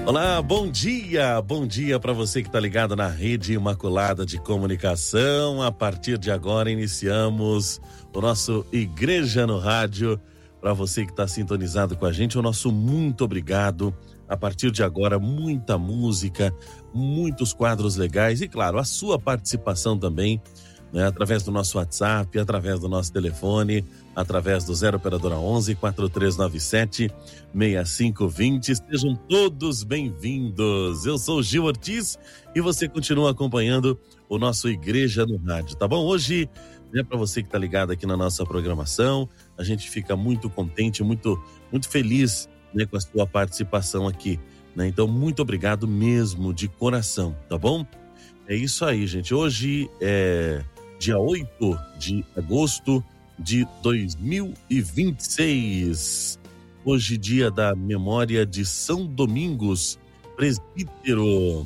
Olá, bom dia para você que está ligado na Rede Imaculada de Comunicação. A partir de agora iniciamos o nosso Igreja no Rádio. Para você que está sintonizado com a gente, o nosso muito obrigado. A partir de agora, muita música, muitos quadros legais e, claro, a sua participação também, né, através do nosso WhatsApp, através do nosso telefone, através do 0 operadora 11 4397 6520. Sejam todos bem-vindos. Eu sou o Gil Ortiz e você continua acompanhando o nosso Igreja no Rádio, tá bom? Hoje, né, para você que tá ligado aqui na nossa programação, a gente fica muito contente, muito feliz, né, com a sua participação aqui, né? Então, muito obrigado mesmo, de coração, tá bom? É isso aí, gente. Hoje é dia 8 de agosto de 2026. Hoje, dia da memória de São Domingos, presbítero.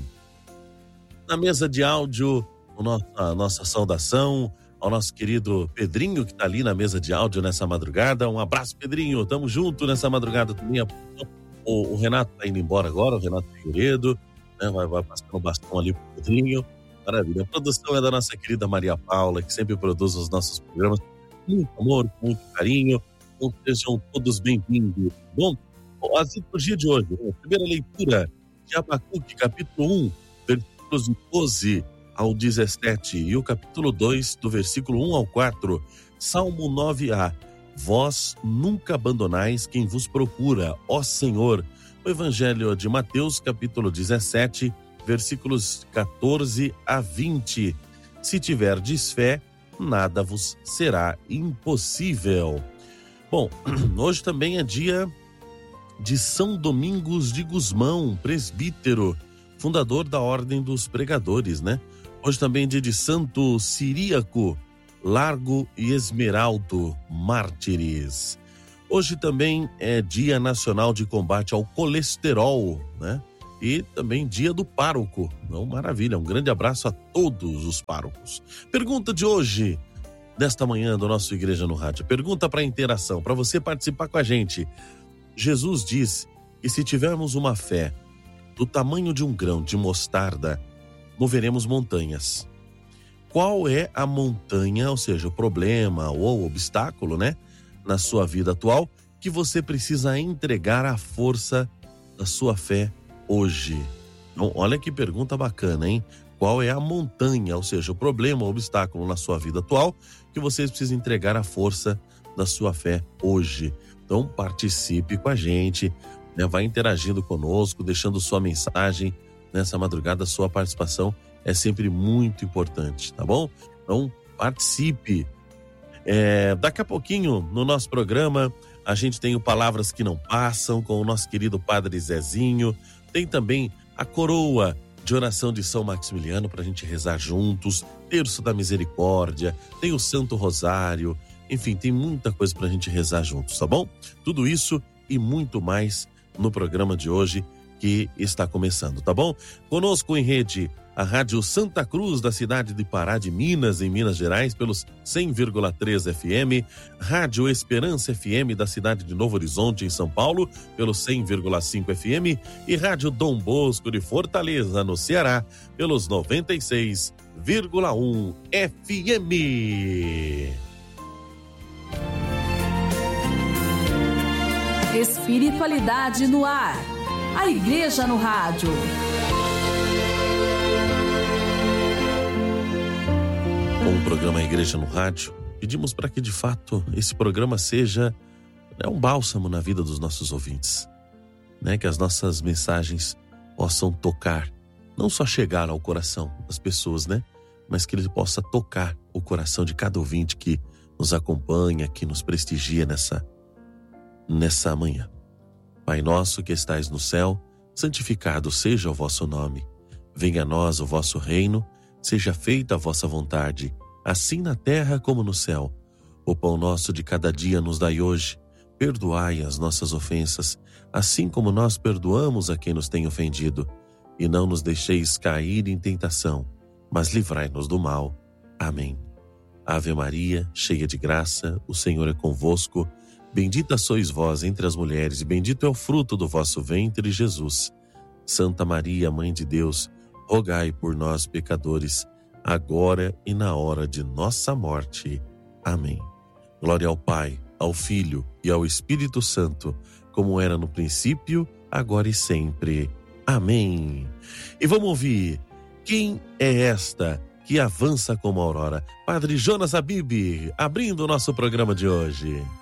Na mesa de áudio, a nossa saudação ao nosso querido Pedrinho, que está ali na mesa de áudio nessa madrugada. Um abraço, Pedrinho. Tamo junto nessa madrugada também. O Renato está indo embora agora, o Renato Figueiredo, né? Vai passando o bastão ali pro Pedrinho. Maravilha. A produção é da nossa querida Maria Paula, que sempre produz os nossos programas com muito amor, com muito carinho. Então sejam todos bem-vindos. Bom, a liturgia de hoje, a primeira leitura de Abacuque, capítulo 1, versículos 12 ao 17, e o capítulo 2, do versículo 1 ao 4, Salmo 9a. Vós nunca abandonais quem vos procura, ó Senhor. O Evangelho de Mateus, capítulo 17, versículos 14 a 20. Se tiverdes fé, nada vos será impossível. Bom, hoje também é dia de São Domingos de Gusmão, presbítero, fundador da Ordem dos Pregadores, né? Hoje também é dia de Santo Ciríaco, Largo e Esmeraldo, mártires. Hoje também é Dia Nacional de Combate ao Colesterol, né? E também dia do pároco. Então, maravilha, um grande abraço a todos os párocos. Pergunta de hoje, desta manhã do nosso Igreja no Rádio. Pergunta para interação, para você participar com a gente. Jesus disse que se tivermos uma fé do tamanho de um grão de mostarda, moveremos montanhas. Qual é a montanha, ou seja, o problema ou obstáculo, né, na sua vida atual, que você precisa entregar à força da sua fé hoje? Então, olha que pergunta bacana, hein? Qual é a montanha, ou seja, o problema, o obstáculo na sua vida atual que você precisa entregar a força da sua fé hoje? Então, participe com a gente, né? Vai interagindo conosco, deixando sua mensagem nessa madrugada. Sua participação é sempre muito importante, tá bom? Então, participe. Daqui a pouquinho, no nosso programa, a gente tem o Palavras que Não Passam, com o nosso querido Padre Zezinho. Tem também a coroa de oração de São Maximiliano para a gente rezar juntos, Terço da Misericórdia, tem o Santo Rosário, enfim, tem muita coisa para a gente rezar juntos, tá bom? Tudo isso e muito mais no programa de hoje que está começando, tá bom? Conosco em rede, a Rádio Santa Cruz da cidade de Pará de Minas, em Minas Gerais, pelos 100,3 FM, Rádio Esperança FM da cidade de Novo Horizonte, em São Paulo, pelos 100,5 FM, e Rádio Dom Bosco de Fortaleza, no Ceará, pelos 96,1 FM. Espiritualidade no ar. A Igreja no Rádio. Com o programa Igreja no Rádio, pedimos para que de fato esse programa seja um bálsamo na vida dos nossos ouvintes, né? Que as nossas mensagens possam tocar, não só chegar ao coração das pessoas, né? Mas que ele possa tocar o coração de cada ouvinte que nos acompanha, que nos prestigia nessa manhã. Pai nosso que estais no céu, santificado seja o vosso nome. Venha a nós o vosso reino, seja feita a vossa vontade, assim na terra como no céu. O pão nosso de cada dia nos dai hoje. Perdoai as nossas ofensas, assim como nós perdoamos a quem nos tem ofendido. E não nos deixeis cair em tentação, mas livrai-nos do mal. Amém. Ave Maria, cheia de graça, o Senhor é convosco. Bendita sois vós entre as mulheres, e bendito é o fruto do vosso ventre, Jesus. Santa Maria, Mãe de Deus, rogai por nós, pecadores, agora e na hora de nossa morte. Amém. Glória ao Pai, ao Filho e ao Espírito Santo, como era no princípio, agora e sempre. Amém. E vamos ouvir: quem é esta que avança como a aurora? Padre Jonas Habib, abrindo o nosso programa de hoje.